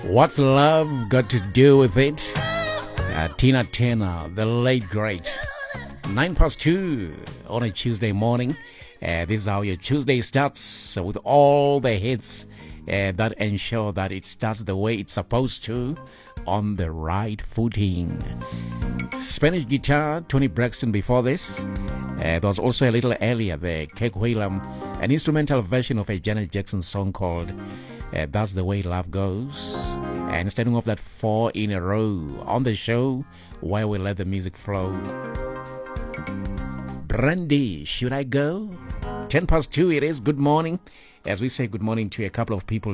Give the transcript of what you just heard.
What's love got to do with it? Tina Turner, the late great. 2:09 on a Tuesday morning. This is how your Tuesday starts, with all the hits that ensure that it starts the way it's supposed to, on the right footing. Spanish guitar, Tony Braxton before this. There was also a little earlier there, Cake Whalum, an instrumental version of a Janet Jackson song called That's the Way Love Goes. And starting off that 4 in a row on the show where we let the music flow. Brandy, should I go? 2:10 it is. Good morning. As we say good morning to a couple of people